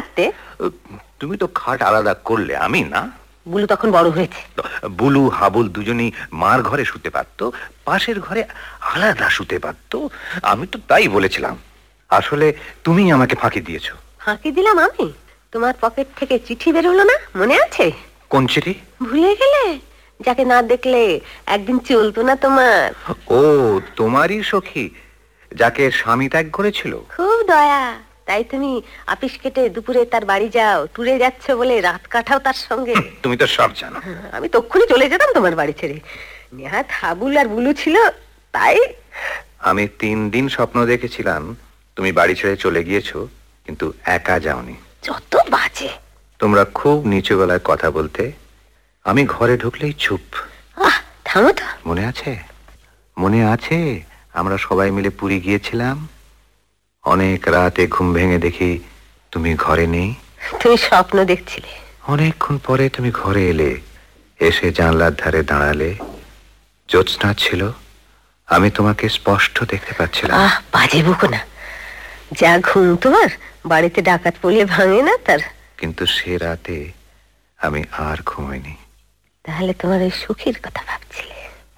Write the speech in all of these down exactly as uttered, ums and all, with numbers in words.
রাখতে? তুমি তো খাট আলাদা করলে, আমি না। বুলু তখন বড় হয়েছে। বুলু হাবুল দুজনেই মার ঘরে শুতে পারত, পাশের ঘরে আলাদা শুতে পারত। আমি তো তাই বলেছিলাম। আসলে তুমি আমাকে ফাঁকি দিয়েছো। ফাঁকি দিলাম আমি? তোমার পকেট থেকে চিঠি বেরোলো না, মনে আছে? কোন চিঠি? ভুলে গেলে? যাকে না দেখলে একদিন চলতো না তোমার। ও, তোমারই সখী, যাকে স্বামী ত্যাগ করেছিল। খুব দয়া, তাই তুমি আপিস কেটে দুপুরে তার বাড়ি যাও, টুরে যাচ্ছ বলে রাত কাটাও তার সঙ্গে। তুমি তো সব জানো। আমি তক্ষুনি চলে যেতাম তোমার বাড়ি ছেড়ে। নেহাত হাবুল আর বুলু ছিল তাই। আমি তিন দিন স্বপ্ন দেখেছিলাম তুমি বাড়ি ছেড়ে চলে গিয়েছো, কিন্তু একা যাওনি। যত বাজে! তোমরা খুব নিচু গলায় কথা বলতে, আমি ঘরে ঢুকলেই চুপ। আহ, থামো তো। মনে আছে? মনে আছে আমরা সবাই মিলে পুরী গিয়েছিলাম? অনেক রাতে ঘুম ভেঙে দেখি তুমি ঘরে নেই। তুমি স্বপ্ন দেখছিলে। অনেকক্ষণ পরে তুমি ঘরে এলে, এসে জানলার ধারে দাঁড়ালে। জ্যোৎস্না ছিল, আমি তোমাকে স্পষ্ট দেখতে পাচ্ছিলাম। আহ, বাজে বকো না। যা ঘুম তোমার, বাড়িতে ডাকাত পড়লে ভাঙে না তার। কিন্তু সে রাতে আমি আর ঘুমাইনি। তাহলে তোমার ওই সুখের কথা ভাবছিলে?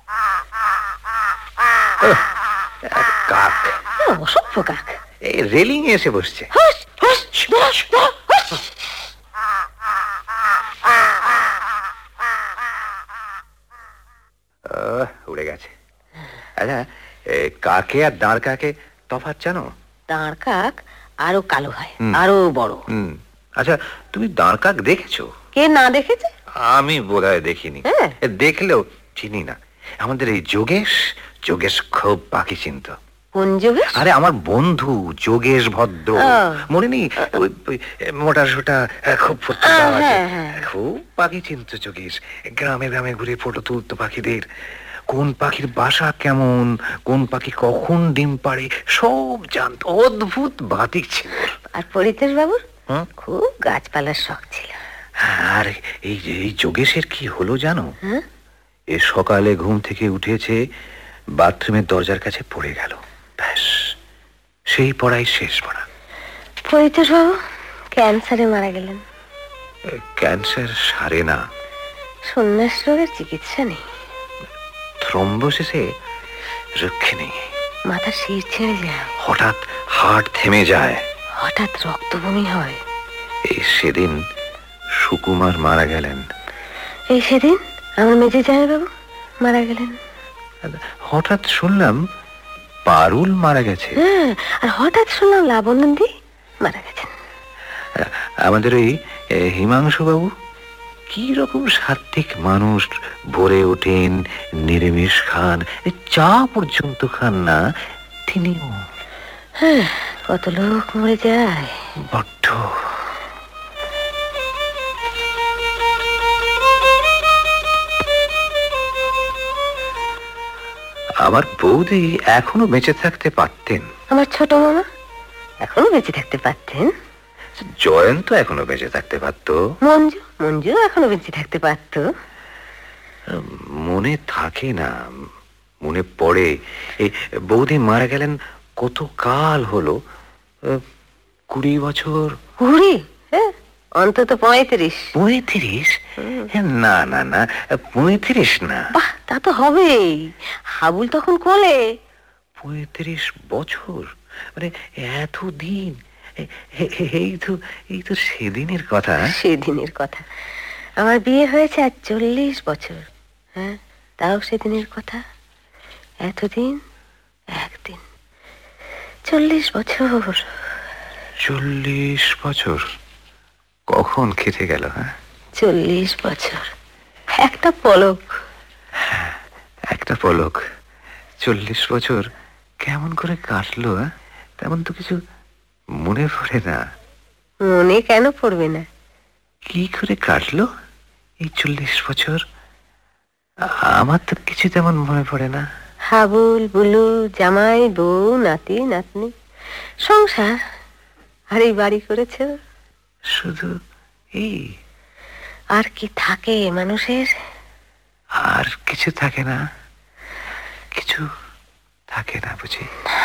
কাক, অসভ্য কাক, এই রেলিং এসে বসছে। উড়ে গেছে। আচ্ছা, কাকে আর দাঁড় কাকে তফাৎ জানো? দাঁড় কাক আরো কালো হয়, আরো বড়। হুম, আচ্ছা, তুমি দাঁড় কাক দেখেছো? কে না দেখেছে? আমি বোধহয় দেখিনি। দেখলেও চিনি না। আমাদের এই যোগেশ, যোগেশ খুব পাখি চিনত। কোন যোগেশ? আরে আমার বন্ধু যোগেশ ভদ্র, মনে নেই? মোটা সোটা, খুব খুব পাখি চিনত যোগেশ। গ্রামে গ্রামে ঘুরে ফটো তুলতো পাখিদের। কোন পাখির বাসা কেমন, কোন পাখি কখন ডিম পাড়ে, সব জানত। অদ্ভুত বাতিক ছিল। আর পরিতেশ বাবুর খুব গাছপালার শখ ছিল। আর এই এই যোগেশের কি হলো জানো? এ সকালে ঘুম থেকে উঠেছে, বাথরুমের দরজার কাছে পড়ে গেল। ব্যাস, সেই পড়াই শেষ পড়া। পরিতেশ বাবু ক্যান্সারে মারা গেলেন। ক্যান্সার সারে না। সন্ন্যাস রোগের চিকিৎসা নেই, থ্রম্বোসিসে রক্ষে নেই। মাথা শির ছেড়ে যায়, হঠাৎ হার্ট থেমে যায়, হঠাৎ রক্ত বমি হয়। এই সেদিন সুকুমার মারা গেলেন। এই সেদিন আমার মেজে জামাই বাবু মারা গেলেন। হঠাৎ শুনলাম পারুল মারা গেছে। হ্যাঁ, আর হঠাৎ শুনলাম লাবণ্যদি মারা গেছেন। আমাদের ওই হিমাংশু বাবু কি রকম সাত্বিক মানুষ, ভোরে ওঠেন, নিরামিষ খান, চা পর্যন্ত খান না তিনিও। হ্যাঁ, কত লোক মরে যায়। বড্ড। আমার বৌদি এখনো বেঁচে থাকতে পারতেন। আমার ছোট মামা এখনো বেঁচে থাকতে পারতেন। জয়ন্ত এখনো বেঁচে থাকতে পারত। মঞ্জু মঞ্জু এখনো বেঁচে থাকতে পারত। মনে থাকে না, মনে পড়ে। এই বৌদি মারা গেলেন কত কাল হলো? কুড়ি বছর। কুড়ি? হ্যাঁ, অন্তত পঁয়ত্রিশ। পঁয়ত্রিশ? না না না, পঁয়ত্রিশ না। বাহ, তা তো হবেই। হাবুল তখন কোলে। পঁয়ত্রিশ বছর মানে এতদিন। এই তো এই তো সেদিনের কথা। সেদিনের কথা। আমার বিয়ে হয়েছে আজ চল্লিশ বছর। হ্যাঁ, তাও সেদিনের কথা। এতদিন একদিন। চল্লিশ বছর। চল্লিশ বছর কখন কেটে গেল? হ্যাঁ, চল্লিশ বছর একটা পলক। হ্যাঁ, একটা পলক। চল্লিশ বছর কেমন করে কাটলো? তেমন তো কিছু মনে পড়ে না। মনে কেন পড়বে না? কি করে কাটলো এই চল্লিশ বছর? আমার তো কিছু তেমন মনে পড়ে না। হাবুল, বুলু, জামাই, বউ, নাতি, নাতনি, সংসার, আর এই বাড়ি করেছ। শুধু এই? আর কি থাকে মানুষের? আর কিছু থাকে না, কিছু থাকে না বুঝি।